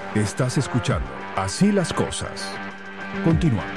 Estás escuchando Así las Cosas. Continuamos.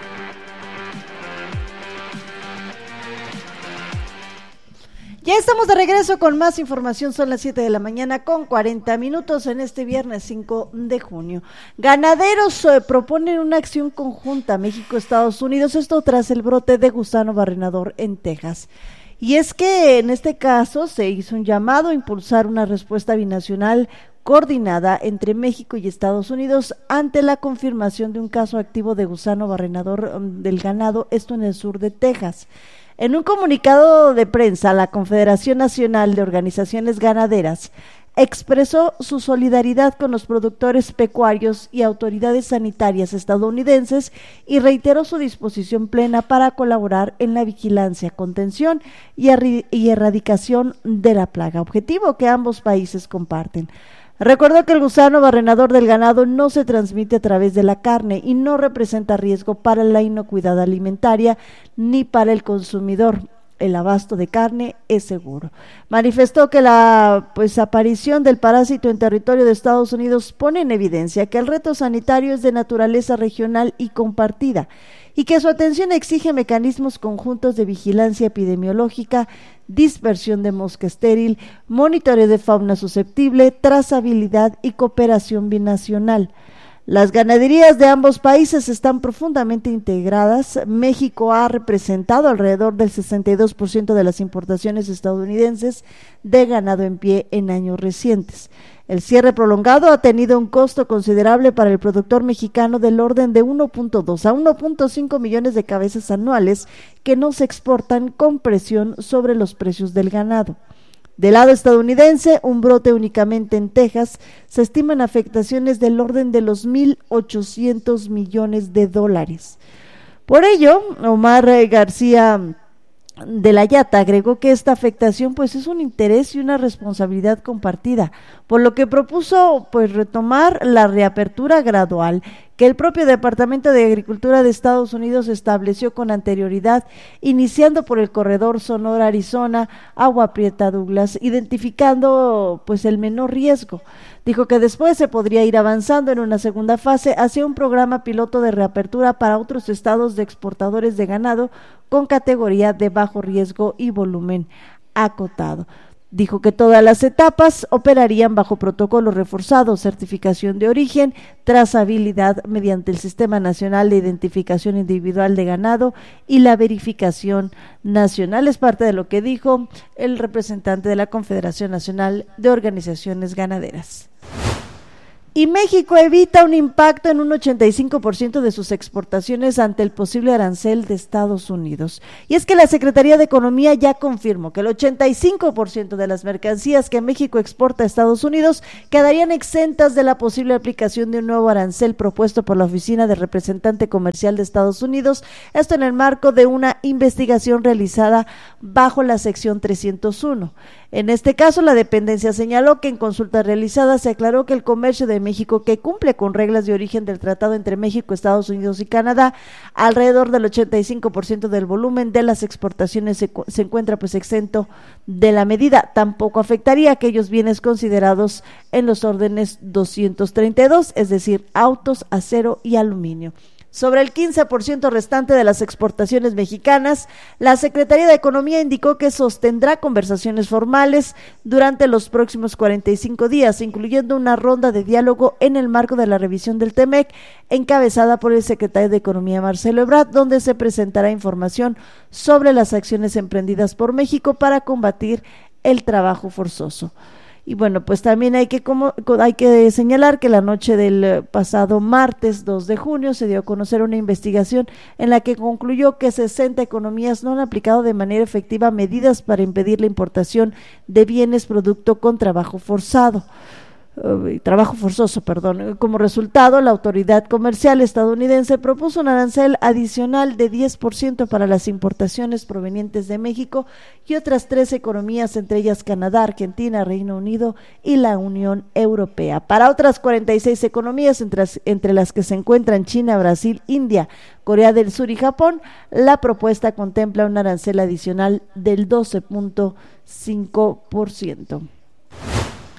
Ya estamos de regreso con más información, son las 7 de la mañana con 40 minutos en este viernes 5 de junio. Ganaderos proponen una acción conjunta México-Estados Unidos, esto tras el brote de gusano barrenador en Texas. Y es que en este caso se hizo un llamado a impulsar una respuesta binacional coordinada entre México y Estados Unidos ante la confirmación de un caso activo de gusano barrenador del ganado, esto en el sur de Texas. En un comunicado de prensa, la Confederación Nacional de Organizaciones Ganaderas expresó su solidaridad con los productores pecuarios y autoridades sanitarias estadounidenses y reiteró su disposición plena para colaborar en la vigilancia, contención y erradicación de la plaga, objetivo que ambos países comparten. Recordó que el gusano barrenador del ganado no se transmite a través de la carne y no representa riesgo para la inocuidad alimentaria ni para el consumidor. El abasto de carne es seguro. Manifestó que la aparición del parásito en territorio de Estados Unidos pone en evidencia que el reto sanitario es de naturaleza regional y compartida y que su atención exige mecanismos conjuntos de vigilancia epidemiológica, dispersión de mosca estéril, monitoreo de fauna susceptible, trazabilidad y cooperación binacional. Las ganaderías de ambos países están profundamente integradas. México ha representado alrededor del 62% de las importaciones estadounidenses de ganado en pie en años recientes. El cierre prolongado ha tenido un costo considerable para el productor mexicano del orden de 1.2 a 1.5 millones de cabezas anuales que no se exportan, con presión sobre los precios del ganado. Del lado estadounidense, un brote únicamente en Texas, se estiman afectaciones del orden de los 1.800 millones de dólares. Por ello, Omar García de la Yata agregó que esta afectación es un interés y una responsabilidad compartida, por lo que propuso retomar la reapertura gradual que el propio Departamento de Agricultura de Estados Unidos estableció con anterioridad, iniciando por el corredor Sonora-Arizona, Agua Prieta-Douglas, identificando el menor riesgo. Dijo que después se podría ir avanzando en una segunda fase hacia un programa piloto de reapertura para otros estados de exportadores de ganado con categoría de bajo riesgo y volumen acotado. Dijo que todas las etapas operarían bajo protocolos reforzados, certificación de origen, trazabilidad mediante el Sistema Nacional de Identificación Individual de Ganado y la verificación nacional. Es parte de lo que dijo el representante de la Confederación Nacional de Organizaciones Ganaderas. Y México evita un impacto en un 85% de sus exportaciones ante el posible arancel de Estados Unidos. Y es que la Secretaría de Economía ya confirmó que el 85% de las mercancías que México exporta a Estados Unidos quedarían exentas de la posible aplicación de un nuevo arancel propuesto por la Oficina de Representante Comercial de Estados Unidos, esto en el marco de una investigación realizada bajo la sección 301. En este caso, la dependencia señaló que en consultas realizadas se aclaró que el comercio de México, que cumple con reglas de origen del tratado entre México, Estados Unidos y Canadá, alrededor del 85% del volumen de las exportaciones se encuentra exento de la medida. Tampoco afectaría a aquellos bienes considerados en los órdenes 232, es decir, autos, acero y aluminio. Sobre el 15% restante de las exportaciones mexicanas, la Secretaría de Economía indicó que sostendrá conversaciones formales durante los próximos 45 días, incluyendo una ronda de diálogo en el marco de la revisión del TEMEC, encabezada por el secretario de Economía Marcelo Ebrard, donde se presentará información sobre las acciones emprendidas por México para combatir el trabajo forzoso. Y también hay que señalar que la noche del pasado martes 2 de junio se dio a conocer una investigación en la que concluyó que 60 economías no han aplicado de manera efectiva medidas para impedir la importación de bienes producto con trabajo forzoso. Como resultado, la autoridad comercial estadounidense propuso un arancel adicional de 10% para las importaciones provenientes de México y otras 3 economías, entre ellas Canadá, Argentina, Reino Unido y la Unión Europea. Para otras 46 economías, entre las que se encuentran China, Brasil, India, Corea del Sur y Japón, la propuesta contempla un arancel adicional del 12.5%.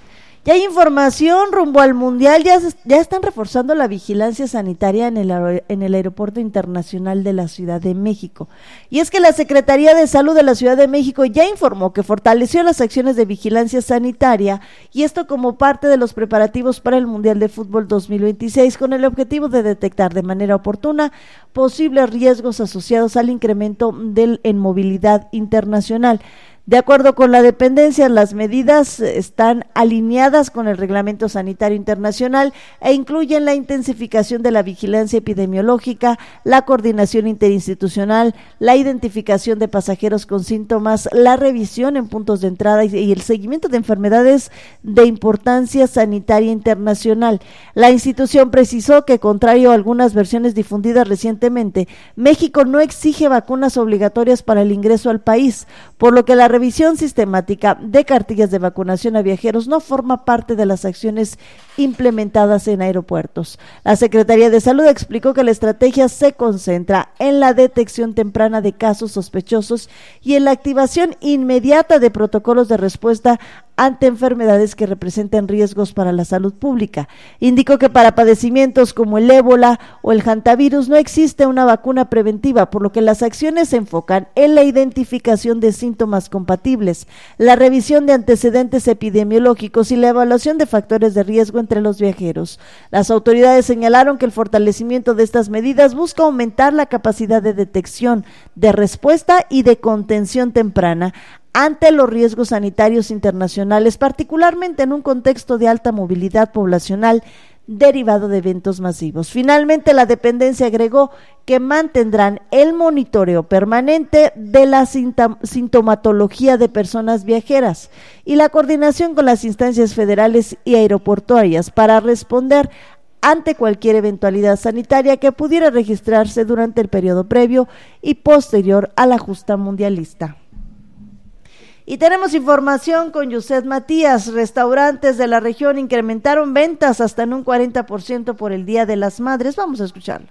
Ya hay información rumbo al Mundial, ya están reforzando la vigilancia sanitaria en el Aeropuerto Internacional de la Ciudad de México. Y es que la Secretaría de Salud de la Ciudad de México ya informó que fortaleció las acciones de vigilancia sanitaria, y esto como parte de los preparativos para el Mundial de Fútbol 2026, con el objetivo de detectar de manera oportuna posibles riesgos asociados al incremento en movilidad internacional. De acuerdo con la dependencia, las medidas están alineadas con el Reglamento Sanitario Internacional e incluyen la intensificación de la vigilancia epidemiológica, la coordinación interinstitucional, la identificación de pasajeros con síntomas, la revisión en puntos de entrada y el seguimiento de enfermedades de importancia sanitaria internacional. La institución precisó que, contrario a algunas versiones difundidas recientemente, México no exige vacunas obligatorias para el ingreso al país, por lo que la revisión sistemática de cartillas de vacunación a viajeros no forma parte de las acciones implementadas en aeropuertos. La Secretaría de Salud explicó que la estrategia se concentra en la detección temprana de casos sospechosos y en la activación inmediata de protocolos de respuesta ante enfermedades que representen riesgos para la salud pública. Indicó que para padecimientos como el ébola o el hantavirus no existe una vacuna preventiva, por lo que las acciones se enfocan en la identificación de síntomas compatibles, la revisión de antecedentes epidemiológicos y la evaluación de factores de riesgo entre los viajeros. Las autoridades señalaron que el fortalecimiento de estas medidas busca aumentar la capacidad de detección, de respuesta y de contención temprana ante los riesgos sanitarios internacionales, particularmente en un contexto de alta movilidad poblacional derivado de eventos masivos. Finalmente, la dependencia agregó que mantendrán el monitoreo permanente de la sintomatología de personas viajeras y la coordinación con las instancias federales y aeroportuarias para responder ante cualquier eventualidad sanitaria que pudiera registrarse durante el periodo previo y posterior a la justa mundialista. Y tenemos información con Yuset Matías. Restaurantes de la región incrementaron ventas hasta en un 40% por el Día de las Madres. Vamos a escucharlo.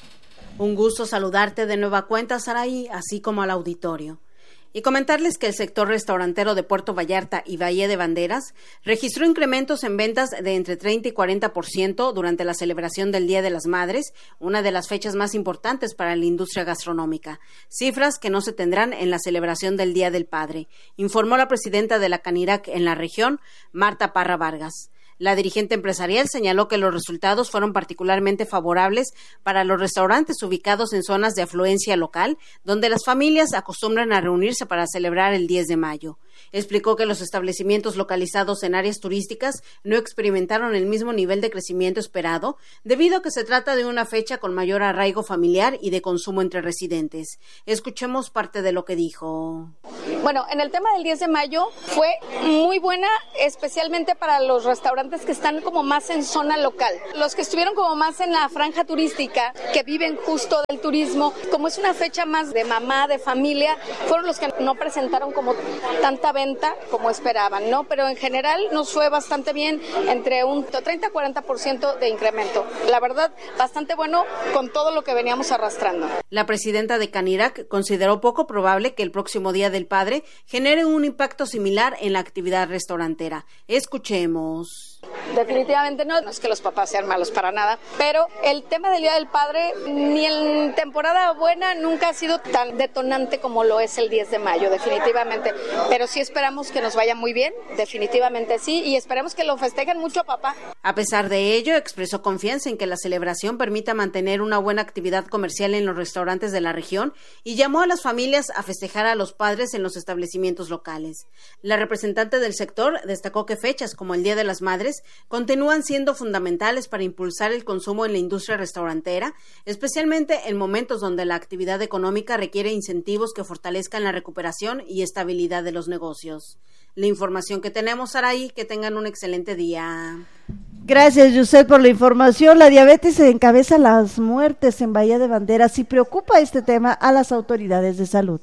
Un gusto saludarte de nueva cuenta, Saraí, así como al auditorio. Y comentarles que el sector restaurantero de Puerto Vallarta y Bahía de Banderas registró incrementos en ventas de entre 30 y 40% durante la celebración del Día de las Madres, una de las fechas más importantes para la industria gastronómica, cifras que no se tendrán en la celebración del Día del Padre, informó la presidenta de la Canirac en la región, Marta Parra Vargas. La dirigente empresarial señaló que los resultados fueron particularmente favorables para los restaurantes ubicados en zonas de afluencia local, donde las familias acostumbran a reunirse para celebrar el 10 de mayo. Explicó que los establecimientos localizados en áreas turísticas no experimentaron el mismo nivel de crecimiento esperado, debido a que se trata de una fecha con mayor arraigo familiar y de consumo entre residentes. Escuchemos parte de lo que dijo. Bueno, en el tema del 10 de mayo fue muy buena, especialmente para los restaurantes que están como más en zona local. Los que estuvieron como más en la franja turística, que viven justo del turismo, como es una fecha más de mamá, de familia, fueron los que no presentaron como tanta venta como esperaban, ¿no? Pero en general nos fue bastante bien, entre un 30 a 40% de incremento. La verdad, bastante bueno con todo lo que veníamos arrastrando. La presidenta de Canirac consideró poco probable que el próximo Día del Padre genere un impacto similar en la actividad restaurantera. Escuchemos. Definitivamente no es que los papás sean malos para nada, pero el tema del Día del Padre, ni en temporada buena, nunca ha sido tan detonante como lo es el 10 de mayo, definitivamente. Pero sí esperamos que nos vaya muy bien, definitivamente sí, y esperemos que lo festejen mucho a papá. A pesar de ello, expresó confianza en que la celebración permita mantener una buena actividad comercial en los restaurantes de la región y llamó a las familias a festejar a los padres en los establecimientos locales. La representante del sector destacó que fechas como el Día de las Madres continúan siendo fundamentales para impulsar el consumo en la industria restaurantera, especialmente en momentos donde la actividad económica requiere incentivos que fortalezcan la recuperación y estabilidad de los negocios. La información que tenemos, Saraí, que tengan un excelente día. Gracias, Yuset, por la información. La diabetes encabeza las muertes en Bahía de Banderas y preocupa este tema a las autoridades de salud.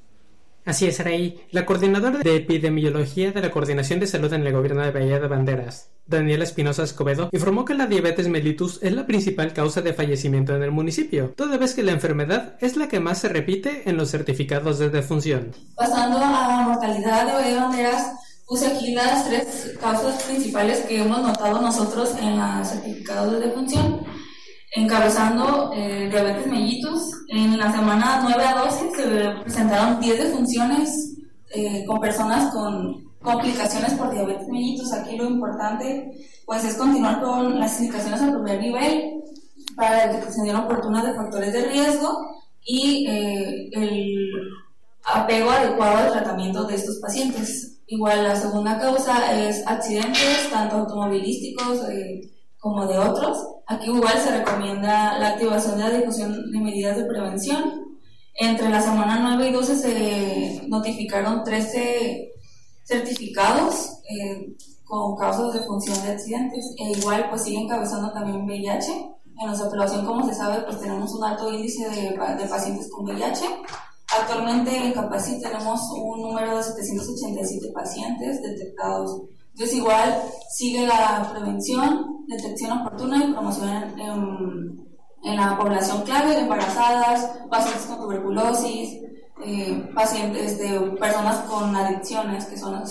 Así es, Saraí. La coordinadora de epidemiología de la Coordinación de Salud en el Gobierno de Bahía de Banderas, Daniela Espinosa Escobedo, informó que la diabetes mellitus es la principal causa de fallecimiento en el municipio, toda vez que la enfermedad es la que más se repite en los certificados de defunción. Pasando a la mortalidad de Bahía de Banderas, Puse aquí las 3 causas principales que hemos notado nosotros en la certificado de defunción. Encabezando diabetes mellitus, en la semana 9 a 12 se presentaron 10 defunciones con personas con complicaciones por diabetes mellitus. Aquí lo importante pues es continuar con las indicaciones al primer nivel para la detección oportuna de factores de riesgo y el apego adecuado al tratamiento de estos pacientes. Igual la segunda causa es accidentes, tanto automovilísticos como de otros. Aquí igual se recomienda la activación de la difusión de medidas de prevención. Entre la semana 9 y 12 se notificaron 13 certificados con causas de función de accidentes. Igual pues sigue encabezando también VIH. En nuestra población, como se sabe, pues tenemos un alto índice de pacientes con VIH. Actualmente en Capacit tenemos un número de 787 pacientes detectados. Entonces igual sigue la prevención, detección oportuna y promoción en la población clave, embarazadas, pacientes con tuberculosis, pacientes de personas con adicciones, que son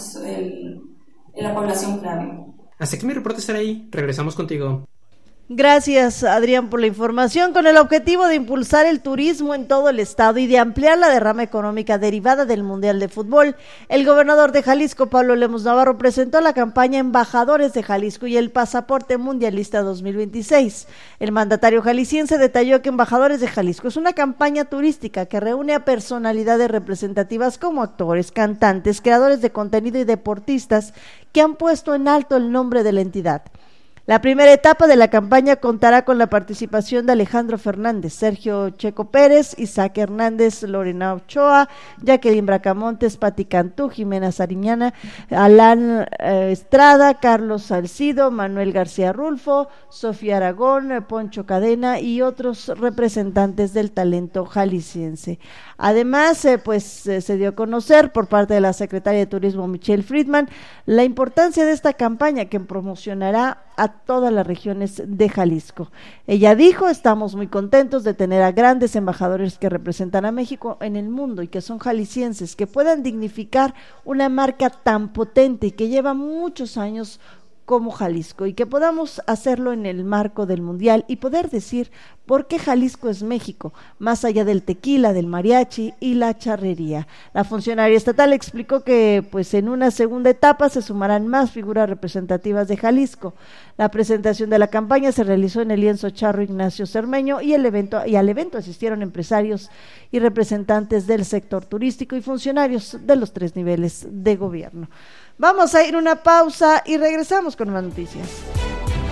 la población clave. Hasta aquí mi reporte, Saraí. Regresamos contigo. Gracias, Adrián, por la información. Con el objetivo de impulsar el turismo en todo el estado y de ampliar la derrama económica derivada del Mundial de Fútbol, el gobernador de Jalisco, Pablo Lemos Navarro, presentó la campaña Embajadores de Jalisco y el Pasaporte Mundialista 2026. El mandatario jalisciense detalló que Embajadores de Jalisco es una campaña turística que reúne a personalidades representativas como actores, cantantes, creadores de contenido y deportistas que han puesto en alto el nombre de la entidad. La primera etapa de la campaña contará con la participación de Alejandro Fernández, Sergio Checo Pérez, Isaac Hernández, Lorena Ochoa, Jacqueline Bracamontes, Pati Cantú, Jimena Sariñana, Alan Estrada, Carlos Salcido, Manuel García Rulfo, Sofía Aragón, Poncho Cadena y otros representantes del talento jalisciense. Además, se dio a conocer por parte de la secretaria de Turismo, Michelle Friedman, la importancia de esta campaña que promocionará a todas las regiones de Jalisco. Ella dijo: estamos muy contentos de tener a grandes embajadores que representan a México en el mundo y que son jaliscienses, que puedan dignificar una marca tan potente y que lleva muchos años como Jalisco, y que podamos hacerlo en el marco del Mundial y poder decir por qué Jalisco es México, más allá del tequila, del mariachi y la charrería. La funcionaria estatal explicó que pues en una segunda etapa se sumarán más figuras representativas de Jalisco. La presentación de la campaña se realizó en el lienzo Charro Ignacio Cermeño y al evento asistieron empresarios y representantes del sector turístico y funcionarios de los 3 niveles de gobierno. Vamos a ir a una pausa y regresamos con más noticias.